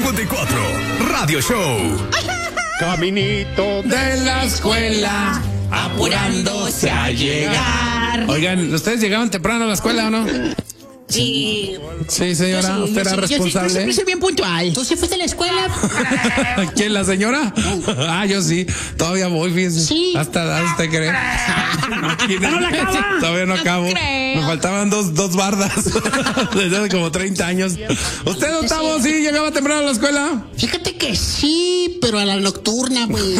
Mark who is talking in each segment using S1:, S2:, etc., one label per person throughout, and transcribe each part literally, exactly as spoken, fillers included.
S1: cincuenta y cuatro, Radio Show.
S2: Caminito de la escuela, apurándose a llegar.
S3: Oigan, ¿ustedes llegaban temprano a la escuela o no?
S4: Sí.
S3: Sí, señora,
S4: Yo sí,
S3: ¿usted
S4: yo
S3: era
S4: sí, yo
S3: responsable?
S4: sí, yo siempre soy bien puntual. ¿Tú sí fuiste a la escuela?
S3: ¿Quién, la señora? Ah, yo sí, todavía voy, fíjense.
S4: Sí.
S3: ¿Hasta edad usted cree?
S4: ¿No la acaba?
S3: Todavía no acabo.
S4: creo.
S3: Me faltaban dos, dos bardas desde hace como treinta años. ¿Usted, Octavo, sí llegaba temprano a la escuela?
S4: Fíjate que sí, pero a la nocturna, güey.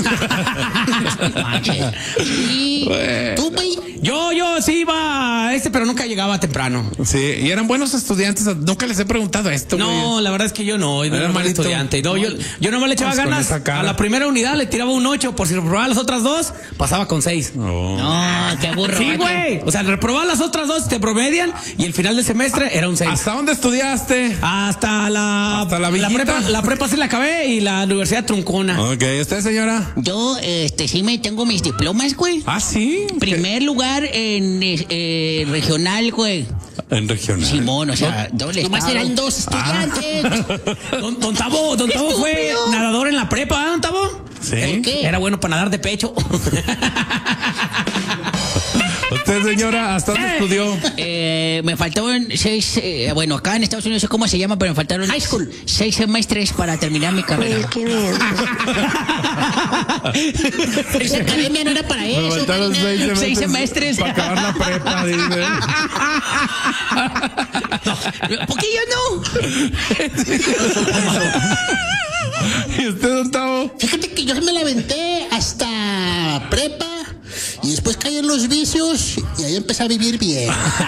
S4: Sí.
S3: Güey.
S4: ¿Tú, güey?
S5: Yo, yo sí iba a este, pero nunca llegaba temprano.
S3: Sí, y eran buenos estudiantes. Nunca les he preguntado esto,
S5: No,
S3: güey.
S5: la verdad es que yo no, yo
S3: Era
S5: era mal
S3: malito.
S5: estudiante. No, yo, yo nomás le echaba
S3: Vamos con
S5: ganas.
S3: esa cara.
S5: A la primera unidad le tiraba un ocho, por si reprobaba las otras dos, pasaba con seis.
S3: Oh.
S4: No, qué burro.
S5: Sí, güey. O sea, reprobaba las otras dos, te promedian, y el final del semestre era un seis.
S3: ¿Hasta dónde estudiaste?
S5: Hasta la,
S3: ¿Hasta la villita?
S5: prepa, la prepa sí la acabé y la universidad truncona.
S3: Ok, ¿usted, señora?
S4: Yo, este, sí me tengo mis diplomas, güey.
S3: Ah, sí.
S4: Primer lugar en eh, regional, güey.
S3: En regional.
S4: Simón, o sea, doble Nomás
S3: estado.
S4: eran dos estudiantes.
S5: Don, don Tavo, don Tavo fue
S4: estúpido!
S5: nadador en la prepa, ¿eh, don Tavo?
S3: Sí.
S4: ¿Por qué?
S5: Era bueno para nadar de pecho.
S3: ¿Usted, señora, hasta dónde estudió?
S4: Eh, me faltaban seis, eh, bueno, acá en Estados Unidos no sé cómo se llama, pero me faltaron high school, seis semestres para terminar mi carrera. Esa academia no era para
S3: Me
S4: eso.
S3: faltaron
S4: Karina.
S3: seis semestres.
S4: Seis semestres.
S3: Para acabar la prepa, dice.
S4: ¿Por qué yo no?
S3: ¿Y usted, don Tavo?
S4: Fíjate que yo me la aventé hasta prepa y después caí en los vicios y ahí empecé a vivir bien.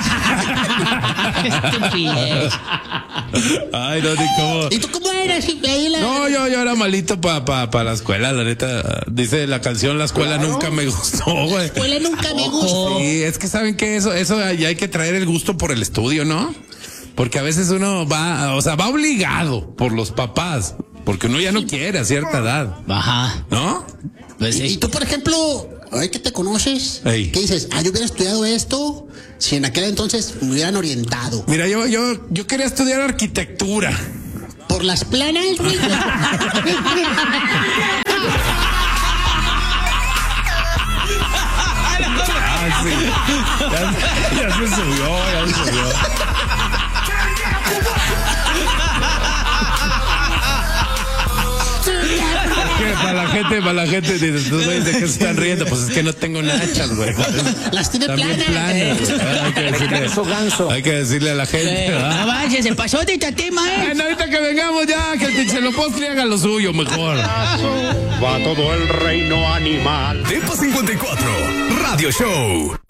S4: Estupidez.
S3: Ay, no, ni cómo.
S4: ¿Y tú cómo eras? Ahí la...
S3: No, yo, yo era malito para pa, pa la escuela, la neta. Dice la canción, la escuela nunca me gustó, güey.
S4: La escuela nunca me gustó.
S3: Sí, es que saben que eso, eso ya hay que traer el gusto por el estudio, ¿no? Porque a veces uno va, o sea, va obligado por los papás, porque uno ya no quiere a cierta edad,
S4: Ajá.
S3: ¿no?
S4: Pues, y tú, por ejemplo, hoy que te conoces,
S3: Ey.
S4: ¿qué dices? Ah, yo hubiera estudiado esto si en aquel entonces me hubieran orientado.
S3: Mira, yo, yo, yo quería estudiar arquitectura.
S4: Por las planas, güey.
S3: Ah, sí. Ya, ya se subió, ya se subió. Es que para la gente, para la gente, dices, tú güeyes, ¿de qué se están riendo? Pues es que no tengo nachas, güey.
S4: Las tiene
S3: También
S4: planas.
S3: planas, güey. Hay que decirle, hay que decirle a la gente, ¿verdad?
S4: No manches, se pasó de este tema, ¿eh?
S3: Bueno, ahorita que vengamos ya, que el Pinchelopostle haga lo suyo mejor.
S2: va todo el reino animal.
S1: Tiempo cincuenta y cuatro, Radio Show.